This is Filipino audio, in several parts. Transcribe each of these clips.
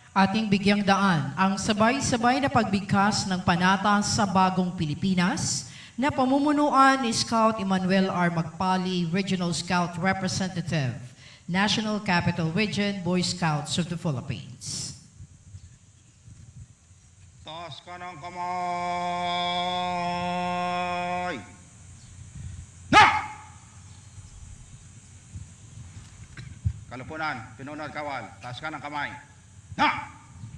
Ating bigyang daan ang sabay-sabay na pagbigkas ng panata sa Bagong Pilipinas na pamumunuan ni Scout Emmanuel R. Magpali, Regional Scout Representative, National Capital Region, Boy Scouts of the Philippines. Taas ka ng kamay! Na! Kalupunan, pinunod kawal, taas ka ng kamay. Na!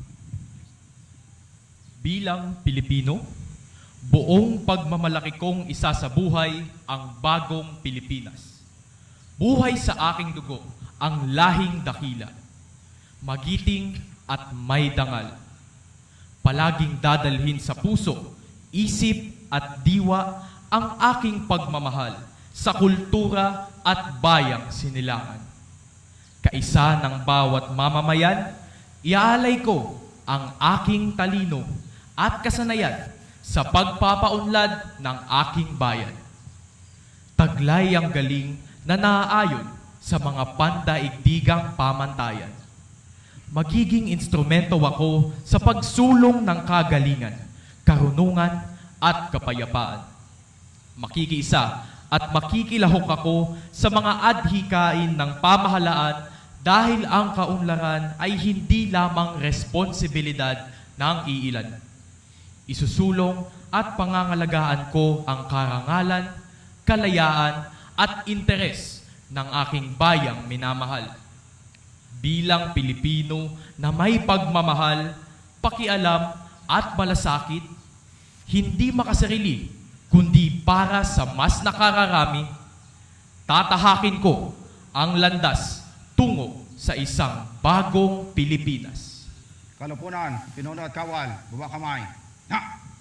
Bilang Pilipino, buong pagmamalaki kong isasabuhay ang bagong Pilipinas. Buhay sa aking dugo ang lahing dakila, magiting at may dangal. Palaging dadalhin sa puso, isip at diwa ang aking pagmamahal sa kultura at bayang sinilangan. Kaisa ng bawat mamamayan, iaalay ko ang aking talino at kasanayan sa pagpapaunlad ng aking bayan. Taglay ang galing na naaayon sa mga pandaigdigang pamantayan. Magiging instrumento ako sa pagsulong ng kagalingan, karunungan at kapayapaan. Makikiisa at makikilahok ako sa mga adhikain ng pamahalaan dahil ang kaunlaran ay hindi lamang responsibilidad ng iilan. Isusulong at pangangalagaan ko ang karangalan, kalayaan at interes ng aking bayang minamahal. Bilang Pilipino na may pagmamahal, pakialam at malasakit, hindi makasarili kundi para sa mas nakararami, tatahakin ko ang landas tungo sa isang bagong Pilipinas. Kalupunan, pinunod kawal, baba kamay. Na!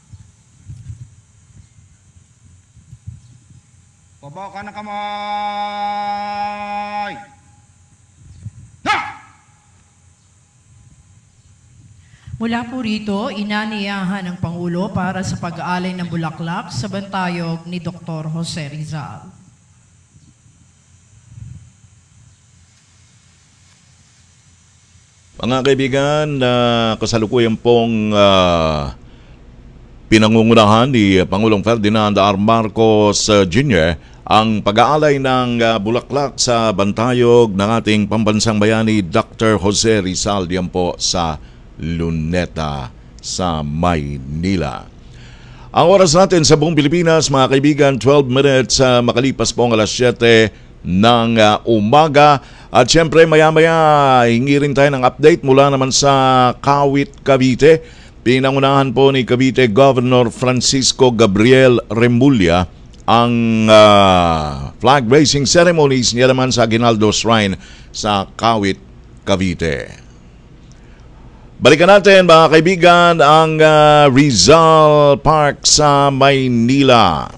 Baba ka ng kamay! Na! Mula po rito, inaniyahan ng Pangulo para sa pag-aalay ng bulaklak sa bantayog ni Dr. Jose Rizal. Mga kaibigan, kasalukuyan pong pinangungunahan ni Pangulong Ferdinand R. Marcos Jr. ang pag-aalay ng bulaklak sa bantayog ng ating pambansang bayani Dr. Jose Rizal diyan po sa Luneta sa Maynila. Ang oras natin sa buong Pilipinas, mga kaibigan, 12 minutes makalipas po ang alas 7 ng umaga. At syempre maya-maya hingi rin tayo ng update mula naman sa Kawit, Cavite. Pinangunahan po ni Cavite Governor Francisco Gabriel Remulla ang flag raising ceremonies niya naman sa Aguinaldo Shrine sa Kawit, Cavite. Balikan natin mga kaibigan ang Rizal Park sa Maynila.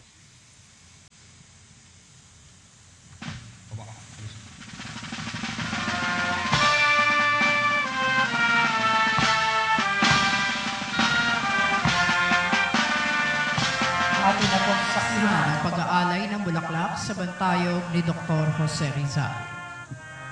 Atin na pong saksihan ang pag-aalay ng bulaklak sa bantayog ni Dr. Jose Rizal.